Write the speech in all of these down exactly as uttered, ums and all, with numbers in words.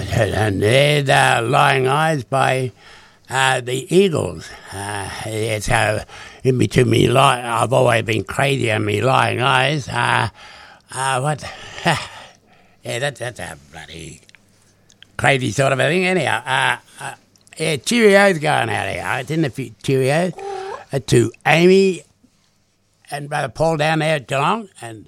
and they're the Lying Eyes by uh, the Eagles. Uh, yeah, so in between me, li- I've always been crazy on me Lying Eyes. Uh, uh, what? yeah, that's that's a bloody crazy sort of a thing. Anyhow, uh, uh, yeah, Cheerios going out here. It's in the few Cheerios uh, to Amy and Brother Paul down there at Geelong, and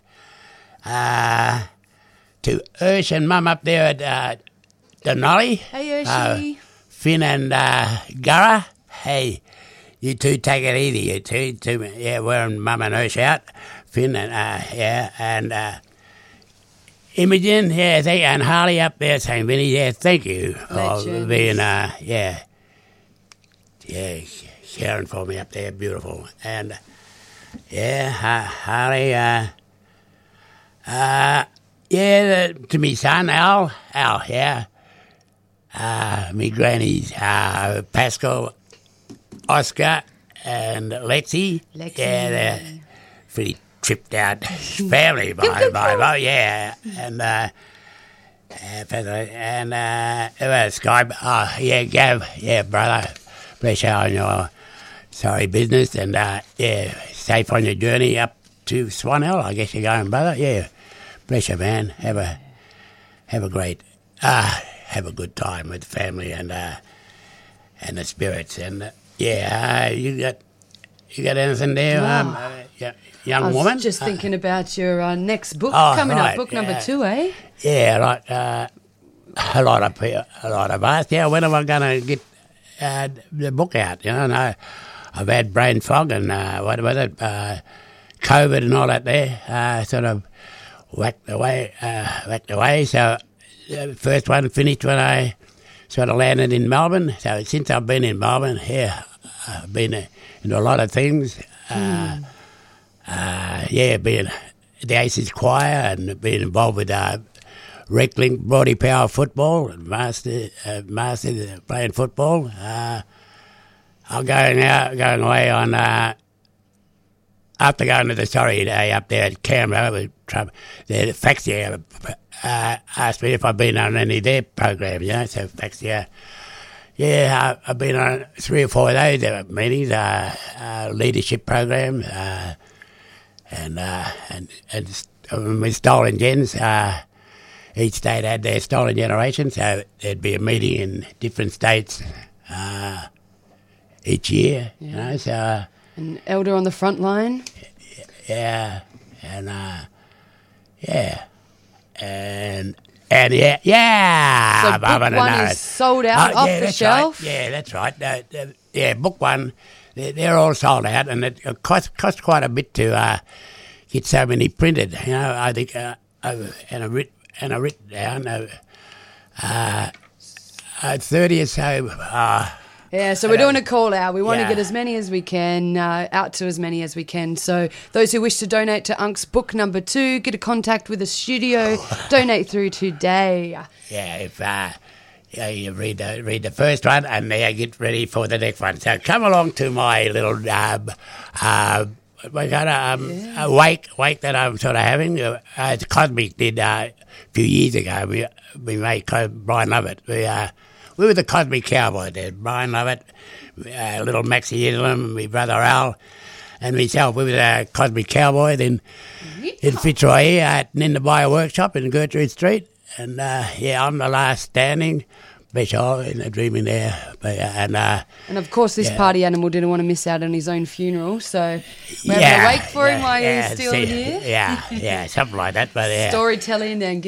uh, to Ursh and Mum up there at uh, Denali. Hey, Urshi. Uh, Finn and uh, Gurra. Hey, you two take it easy, you two. two yeah, wearing Mum and Ursh out. Finn and, uh, yeah, and uh, Imogen, yeah, thank you. And Harley up there saying, Vinny, yeah, thank you for Legends. being, uh, yeah, yeah, sharing for me up there, beautiful. And, yeah, uh, Harley, uh, uh, yeah, the, to me son, Al, Al, yeah, uh, me grannies, uh, Pascal, Oscar, and Lexi. Lexi. Yeah, they're pretty tripped out family by, by, by, yeah, and, uh, uh, and, uh, who else? Sky, oh, yeah, Gav, yeah, brother, bless you on your sorry business, and, uh, yeah, safe on your journey up to Swan Hill, I guess you're going, brother, yeah, bless you, man, have a, have a great, uh, have a good time with the family and, uh, and the spirits, and, uh, yeah, uh, you got, you got anything there, Oh. um, uh, yeah, young I was woman? just Uh, thinking about your uh, next book Oh, coming right, up, book number yeah. two, eh? Yeah, like uh, a lot of pe- a lot of us. Yeah, when am I going to get uh, the book out? You know, and I, I've had brain fog and uh, what was it, uh, COVID and all that. There, uh, sort of whacked away, uh, whacked away. So the first one finished when I sort of landed in Melbourne. So since I've been in Melbourne, yeah, I've been uh, into a lot of things. Uh, Mm. uh, yeah, being the Aces Choir and being involved with uh, Reclink, Broady Power Football, and Master, uh, Master uh, playing football. Uh, I'm going out, going away on, uh, after going to the Sorry Day up there at Canberra with Trump, the Faxia uh, asked me if I've been on any of their programs, you know, so Faxia, yeah, I, I've been on three or four of those uh, meetings, uh, uh, leadership programs, uh, and, uh, and, and um, with Stolen Gens, uh, each state had their Stolen Generation, so there'd be a meeting in different states uh, each year, Yeah. you know, so, uh, An elder on the front line. yeah, and, uh, yeah, and, and, yeah, yeah. So I'm book having one another- is sold out Oh, off yeah, the that's shelf. Right. Yeah, that's right. Uh, uh, yeah, book one, they're, they're all sold out, and it uh, cost cost quite a bit to uh, get so many printed. You know, I think, uh, uh, and I writ and I written down uh, uh, uh, thirty or so. Uh, Yeah, so we're doing a call out. We want Yeah. to get as many as we can, uh, out to as many as we can. So those who wish to donate to Unk's book number two, get a contact with the studio, donate through today. yeah, if uh, yeah, you read the read the first one, and then you get ready for the next one. So come along to my little um, uh, we got a, um, Yeah. a wake wake that I'm sort of having. Uh, uh, Cosmic did uh, a few years ago. We we made Co- Brian Lovett. We uh, we were the Cosmic Cowboy there. Brian Lovett, uh, little Maxie Islam, my brother Al, and myself. We were the Cosmic Cowboy. Then in Fitzroy here at Ninda Workshop in Gertrude Street, and uh, yeah, I'm the last standing. Special in a dreaming there, but, uh, and uh, And of course, this Yeah. party animal didn't want to miss out on his own funeral, so we're yeah, having a wake for him yeah, while yeah, he's still see, here. Yeah, yeah, something like that. But yeah. Storytelling and